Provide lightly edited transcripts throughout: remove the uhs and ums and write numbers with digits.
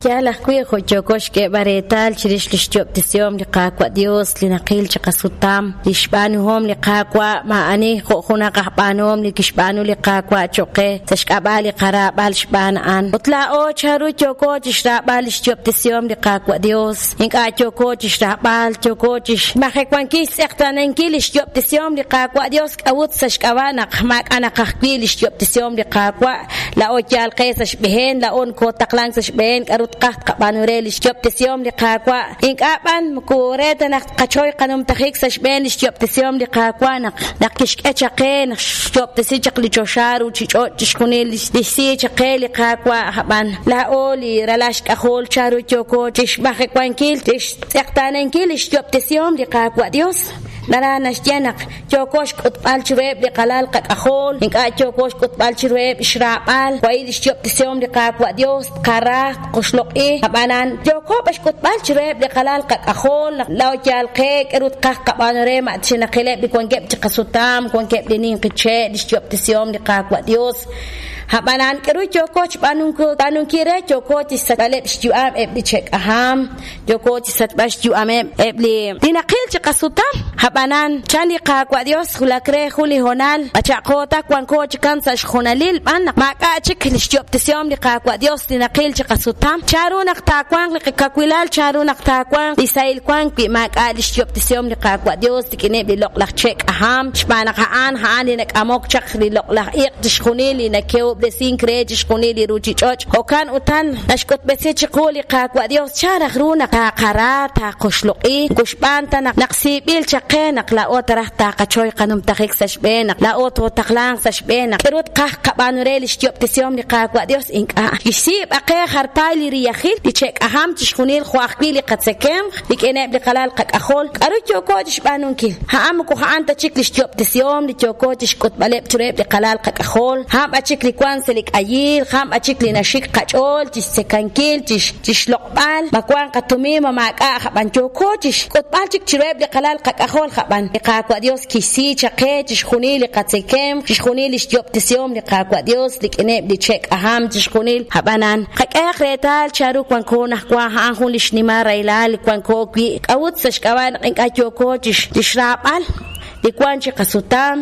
Ya la cuijo chocosh que baretal chirish lishtiop tisiom liqaqua Dios linaqil chaqasutam lishbanuhom liqaqua maani khuna qahbanom likishbanu liqaqua choqe tashqabali qarabal shbanan utla o charu choko chishrabal lishtiop tisiom liqaqua Dios inqa choko chishrabal choko chish mahekwankis iqtanenkil lishtiop tisiom liqaqua Dios awut sashqabana mak ana qahqi lishtiop tisiom liqaqua la o chal qesash behen la on ko taqlang sash behen qat qabanure lishtiop tisiom liqaqua inqaban mukureta naq qachoy qanum takhik sash behen lishtiop tisiom liqaqua naq kishqechaqe lishtiop tisichaq lichosharu chicho chishkunil lisi chaqe liqaqua haban la oli ralash qahol charu choko chishbaje kwankil tiqtanenkil lishtiop tisiom liqaqua Dios nara nashyanak chokosh qutbal chureb liqalal qaqahol inqa chokosh qutbal chureb ishrabal wayl lishtiop tisiom liqaqua Dios qara qoshloqi habanan choko bash qutbal chureb liqalal qaqahol law chal qek erut qaq qabanore ma tsinaqile bikonkeb chiqasutam konkeb dinin qiche lishtiop tisiom liqaqua Dios habanan keru choko banun kire choko tisatale bishtuam ebli chek aham choko tisatbash tuam ebli dinaqil chiqasutam habanan chani qaqua Dios hulakre huli honal achaqota kwanko chikansa shkhonalil ban maqa chik lishtiop tisiom liqaqua Dios dinaqil chiqasutam charu naqtaqwan liqakwilal charu naqtaqwan isail kwan bi maqa lishtiop tisiom liqaqua Dios tikine biloqlaq chek aham shbana qaan haan linak amok chak liloqlaq iq tishkhunil inakew desin krejis kunili ruchi choch hokan utan nashkot besichi quli qaqua Dios charaq runa qaqara ta qoshluqi kushbanta naqsibil chaqenaq la otra ta qachoy qanum takhik sashbena la otro taqlang sashbena kirut qaq qabanure lishtiop tisiom liqaqua Dios inqa yisib aqe harpali riyakhil bichek aham tishkunil khwaqbili qatsekem likene biqalal qaqahol qaru choko tishbanunki ha amku ha anta chik lishtiop tisiom lichoko tishkot baleb chureb biqalal qaqahol ha bachik likwan selik ayil kham achikli nashik qachol tisekankil tishloqbal bakwan qatumima maqa khabancho kochish qotbal chik chireb liqalal qaqahol khaban liqaqua Dios kisi chaqe tishkhunil liqatsekem tishkhunil lishtiop tisiom liqaqua Dios likene lichek aham tishkhunil habanan qaqaq retal charu kwanko nahkwa ha hun lishnima railal kwanko qui awut sashkawan qinqacho kochish tishrabal likwanchi qasutam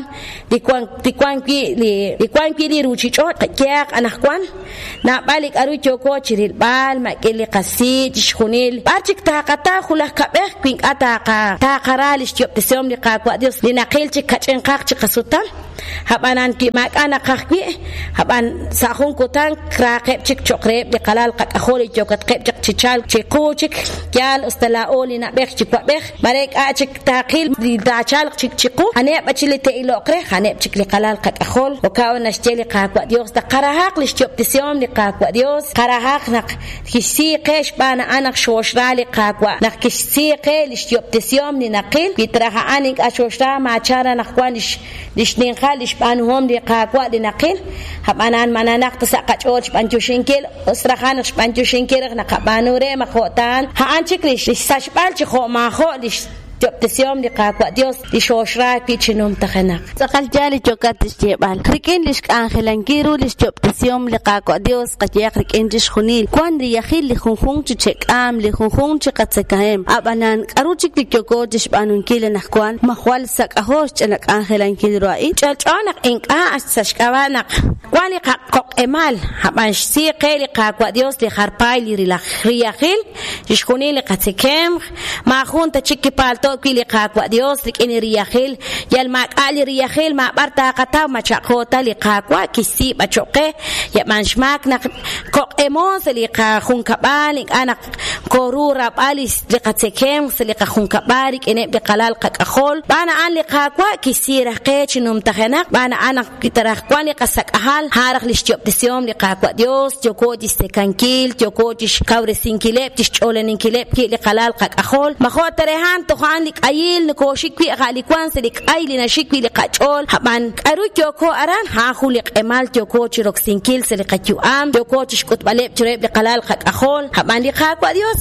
likwanki li ruchicho qyak anakwan na balik aru choko chiril bal makeli qasi tishkhunil barchik taqata khulaq qabeh kwin ataqa taqaral lishtiop tisiom liqaqua Dios linaqil chik qachenqaq qasutam habanan ki makana qaqwi haban sahun kutan kraqeb chik choqreb liqalal qaqaholi chokat qeb chik chichal chikuchik yal ustalaoli na bek chikwabeh marek a chik taqil li dachal chik chiku ane bachili te iloqre ane chik liqalal qaqahol okaw nashteli qaqua Dios da qarahaq lishtiop tisiom liqaqua Dios qarahaq naq kisi qesh bana anak shoshra liqaqua naq kisi qe lishtiop tisiom ni naqil bitraha anik ashoshra ma chara naqwanish lishnin khalish banhom liqaqua linaqil habanan mananak tasaqachol banchushinkil usrakhanish banchushinkir naqabanure makhotan ha anchiklish sashbal chikho ma kholish tisiom liqaqua Dios lishoshra pichinum takhana saqal jali chokat tishbal rikin lish angelankiru lishtiop tisiom liqaqua Dios qatiaq rikin tishkhunil kwan riyakhil li khunkhung chek am li khunkhung chiqatsekahem abanan qaruchik likoko tishbanun kile nakwan mahwal saqahosh chanak angelankil roi chalchonak inqa asashkawanak kwani qaq emal haban si qeli qaqua Dios li kharpay li riyakhil tishkhunil qatsekem ma khunta chikipalto kili qaqua Dios likini riyakhil yal maqali riyakhil ma barta qataw ma chaqota liqaqua kisi bachoqe ya manshmak na ko emos liqakhun kabal anak korura balis liqatsekem liqakhun kabari ene biqalal qaqahol bana an liqaqua kisi raqech num tahanak bana anak kitaraq kwani qasak ahal haraq lishtiop tisiom liqaqua Dios joko distekankil joko tishkawre sinkilep tishcholenkilep ki liqalal qaqahol ma khotarehan to lik ayil nikoshikwi alikwan selik ayli na shikwi liqachol haban aru joko aran ha khuliq emal joko chirok sinkil selikatu am joko tishkut baleb chireb liqalal qaqahol haban liqaqua Dios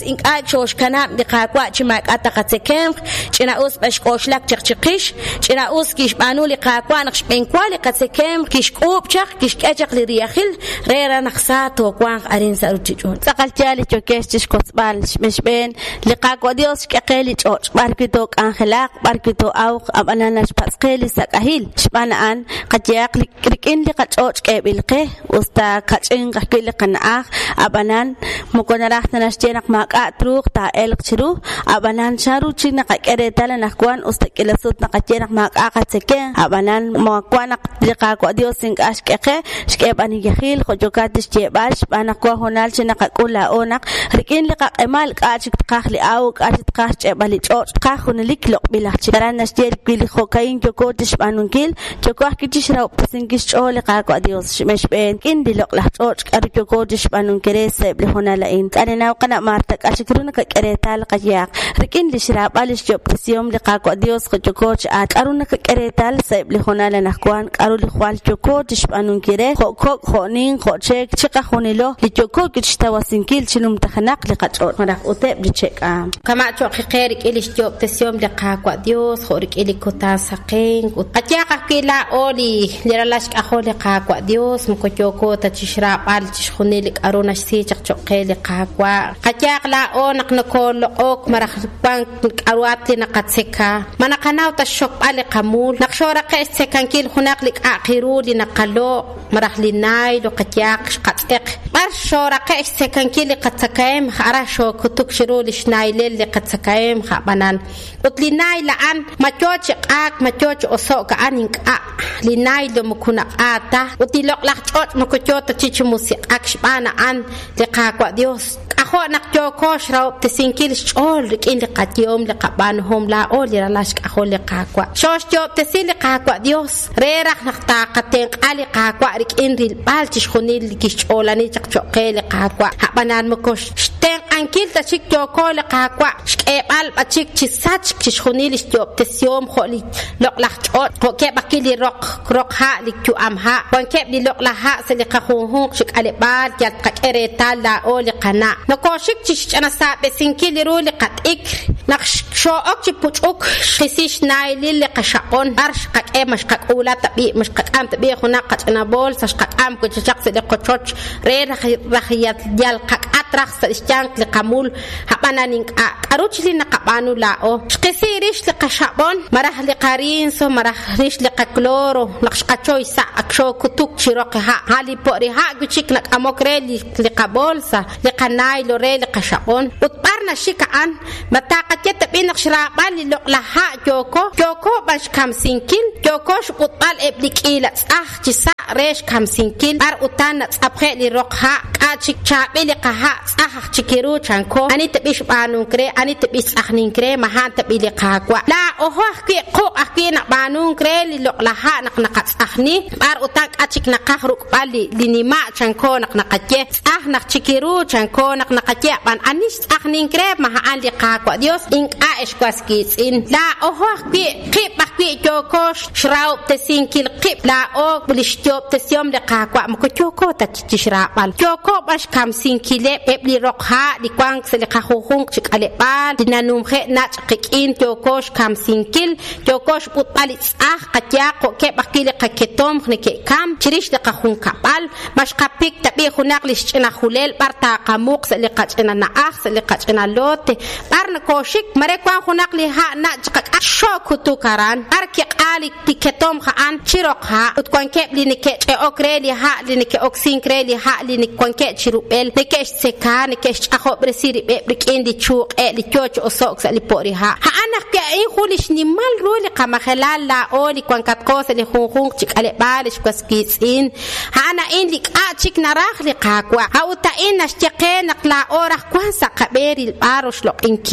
inka chosh kanam li qaqwa chimak ataqatsekem china us bashqoshlak chiqchiqish china us kishbanu li qaqwa naqshben kwali qatsekem kishqub chaq kishqachaq li riyakhil rera naqsato kwan arin saruchichun saqalchali chokesh chishqosbal meshben li qaqwa dios qaqeli choch barkitok angelaq barkito awq abananash pasqeli saqahil shbanan qajaq likin li qachoch qebilqe usta qachin qaqili qanaq abanan mukonaraqtanash chenaq maqatruq ta elqchiru abanan sharu china qaqeretala nakwan usta qilasut naqachenaq maqaqatseke abanan moakwan liqaqwa dios sinqash qeqe shqebani yahil khojokatish chebash banaqwa honal china qaqula onaq rikin liqaqemal qachik qaqli aw qachit qach chebali choch qaqunlik loqbilaq chiranash tel qili khokain jokotish banunkil jokoh kitishra pasinkish chole qaqwa dios shmeshben indi loqlah choch qaru jokotish banunkere seble honala in kanena qana marta qashikruna qaqeretal qajaq rikin lishra balish joptisium liqaqwa dios khojokoch at qaruna qaqeretal seble honala nakwan qaru likhwal jokotish banunkere khok khonin khochek chiqa khonilo lichoko kitawasinkil chinum tahnaq liqachot marak uteb licheka kama choqerik ilish joptisium liqaqwa dios khorik ilikota saqin qajaq kila oli liralash akholi qaqwa dios mukojoko tachishra bal chkhonil qaruna si chaqchoqeli qaqwa qajaq la onaq nakol ok marak bank qarwat naqatseka manaqanaw tashok bal qamul naqshora qesekan hunaq lik akhiru linaqalo marak linay lo qajaq qatek bar shora qesekan kili qatsakaim arasho kutuk shiru lisnailel liqatsakaim khabanan utlinay laan machoch qaq machoch osok aning a linay lo mukuna ata utilok laqchot mukochot chichumusi akshbana an liqaqwa dios akho naqjoko shraw tesinkil chol rikin liqatiom liqabanhom la oli ralash akho liqaqwa shosh job tesil liqaqwa dios reraq naqtaqaten qali qaqwa rikin ril baltish khunil kicholani chaqchoqe liqaqwa habanan mukosh shten ankil tachik joko liqaqwa shqebal bachik chisach kishkhunil job tesiom kholi loqlaqchot khoke bakili roq ha likju amha wankeb li loqlaha seliqahuhu shikale bal yat qaqereta la oli qana nakoshik chishana sabe sinkil ruli qatik naqsh shook chipuchuk khisish nailil qashaqon arsh qaqe mashqaqula tabi mashqaqam tabi khuna qachana bol sashqaqam ko chaq seliqochoch re rakhiyat yal qaqat rakhs ishjank liqamul habananin qaruchli naqabanu lao qisirish liqashabon marah liqarin so marah rish liqakloro naqshqachoy sa aksho kutuk chiroqha hali poriha guchik naqamokreli liqabolsa liqanay lore liqashabon utbarna shikaan mataqatet binak shrabal liqlaha joko bash kam sinkil joko shputbal eblikila chisa resh kam sinkil ar utana tsapkhe li roqha qachik chabeli qaha tsah chikiru chanko ani tabish banun kre ani tabis akhnin kre mahan tabili qaqwa la oho ki qo akina banun kre li loqlaha naqnaqat akhni ar utak achik naqahruk bali linima chanko naqnaqatje ah naq chikiru chanko naqnaqatje ban anis akhnin kre mahan li qaqwa dios in aish kwaskis in la oho ki qib akwi joko shraw tesinkil qib la o bulishjob tesiom li qaqwa mko joko tachishra bal joko bash kam sinkile ebli roqha di kwang seliqahung chikale bal dinanum khe nach qikin jokosh kam sinkil jokosh putbali ah qatya ko ke bakile qaketom khneke kam chirish liqahung kabal bash qapik tabi khunaq lishchina khulel barta qamuq seliqachina na ah seliqachina lote barna koshik mare kwa khunaq li ha na chqak shokutu karan arki qali tiketom khaan chirokha utkwan ke linike e okreli ha linike oksinkreli ha linike kwanke chirubel nike seka nike akho bresiri be brikindi chuq e li choch osok sa li pori ha ana ke ay khulish ni mal roli qama khalal la oli kwankat kos li khung chik ale balish kwaskitsin ana in lik a chik narakh li qaqwa ha uta in ashtiqe naqla orah kwansa qaberi al barush lo inki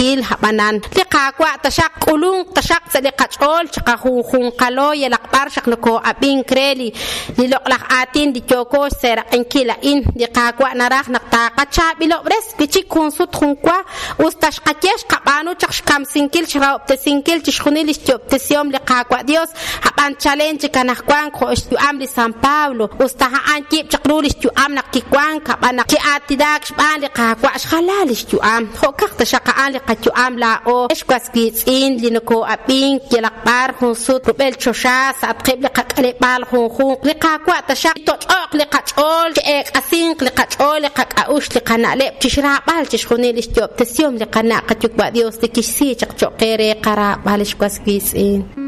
sankil habanan liqaqwa tashaq qulun tashaq saliqachol chaqahun qalo yalaqbar shaqnako abin kreli liloqlaq atin di choko sera ankila in liqaqwa naraq naqtaqa chabilo bres pichi kunsut khunqwa ustashqakesh qabanu chaqshkam sinkil shrab te sinkil chishkhunil istoptesiom liqaqwa Dios haban challenge kanaqwan khosh amli San Pablo ustaha ankib chaqrulis tu am naqikwan qabana ki atidak shban liqaqwa shkhalalis tu am hokaqta shaqaan liqatu am la o eshkwaskits in linko abin yalaqbar khusut rubel chosha satqib liqaqale bal khun liqaqwa tashaq toqq liqachol ek asin liqachol liqaqaush liqanale tishra bal tishkhunil istoptesiom liqana qatuk ba Dios tikisi chaqchoqere qara bal eshkwaskits in